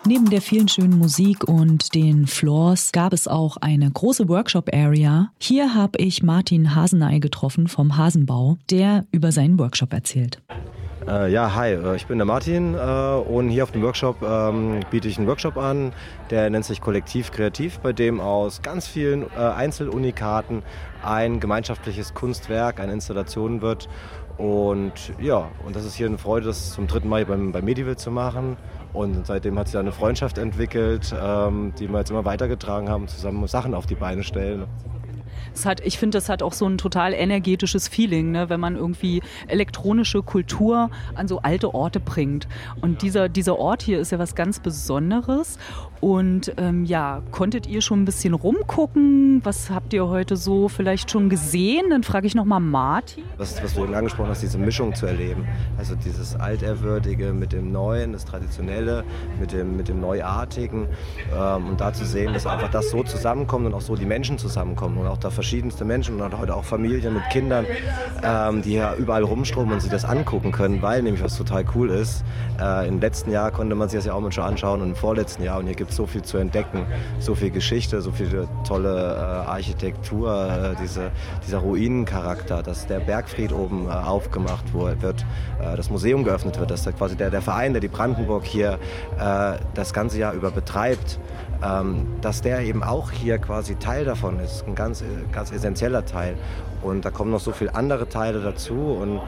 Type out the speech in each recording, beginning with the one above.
Neben der vielen schönen Musik und den Floors gab es auch eine große Workshop-Area. Hier habe ich Martin Haseney getroffen vom Hasenbau, der über seinen Workshop erzählt. Hi, ich bin der Martin und hier auf dem Workshop biete ich einen Workshop an, der nennt sich Kollektiv Kreativ, bei dem aus ganz vielen Einzelunikaten ein gemeinschaftliches Kunstwerk, eine Installation wird. Und das ist hier eine Freude, das zum 3. Mal bei Medieval zu machen. Und seitdem hat sich eine Freundschaft entwickelt, die wir jetzt immer weitergetragen haben, zusammen Sachen auf die Beine stellen. Ich finde, das hat auch so ein total energetisches Feeling, ne? Wenn man irgendwie elektronische Kultur an so alte Orte bringt. Und dieser Ort hier ist ja was ganz Besonderes. Und konntet ihr schon ein bisschen rumgucken? Was habt ihr heute so vielleicht schon gesehen? Dann frage ich nochmal Martin. Was du eben angesprochen hast, diese Mischung zu erleben. Also dieses Alterwürdige mit dem Neuen, das Traditionelle, mit dem Neuartigen. Und da zu sehen, dass einfach das so zusammenkommt und auch so die Menschen zusammenkommen. Und auch da verschiedenste Menschen und heute auch Familien mit Kindern, die hier überall rumströmen und sich das angucken können, weil nämlich was total cool ist. Im letzten Jahr konnte man sich das ja auch mal schon anschauen und im vorletzten Jahr. Und hier gibt es so viel zu entdecken, so viel Geschichte, so viel tolle Architektur, dieser Ruinencharakter, dass der Bergfried oben aufgemacht wird, das Museum geöffnet wird, dass quasi der Verein, der die Brandenburg hier das ganze Jahr über betreibt, dass der eben auch hier quasi Teil davon ist, ein ganz essentieller Teil. Und da kommen noch so viele andere Teile dazu und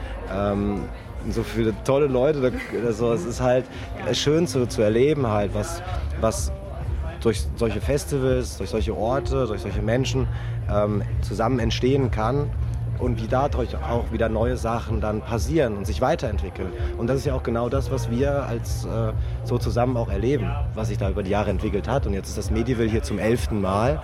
so viele tolle Leute. Also es ist halt schön zu erleben, halt, was durch solche Festivals, durch solche Orte, durch solche Menschen zusammen entstehen kann. Und wie dadurch auch wieder neue Sachen dann passieren und sich weiterentwickeln. Und das ist ja auch genau das, was wir als so zusammen auch erleben, was sich da über die Jahre entwickelt hat. Und jetzt ist das Medieval hier zum 11. Mal.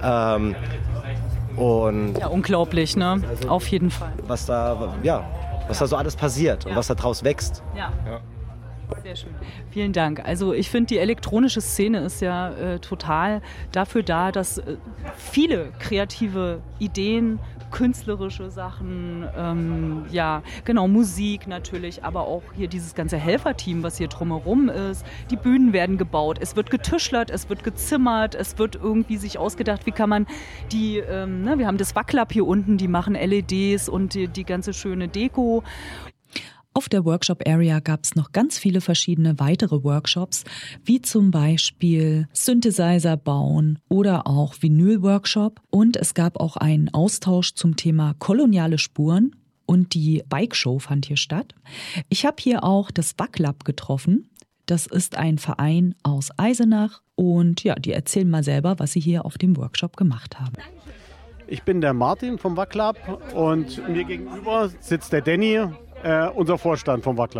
Unglaublich, ne? Also, auf jeden Fall. Was da so alles passiert und was da draus wächst. Ja. Sehr schön. Vielen Dank. Also ich finde, die elektronische Szene ist ja total dafür da, dass viele kreative Ideen, künstlerische Sachen, Musik natürlich, aber auch hier dieses ganze Helferteam, was hier drumherum ist. Die Bühnen werden gebaut, es wird getischlert, es wird gezimmert, es wird irgendwie sich ausgedacht, wie kann man wir haben das Wacklab hier unten, die machen LEDs und die ganze schöne Deko. Auf der Workshop-Area gab es noch ganz viele verschiedene weitere Workshops, wie zum Beispiel Synthesizer bauen oder auch Vinyl-Workshop. Und es gab auch einen Austausch zum Thema koloniale Spuren und die Bike-Show fand hier statt. Ich habe hier auch das Wacklab getroffen. Das ist ein Verein aus Eisenach und die erzählen mal selber, was sie hier auf dem Workshop gemacht haben. Ich bin der Martin vom Wacklab und mir gegenüber sitzt der Danny, unser Vorstand vom Wacklab.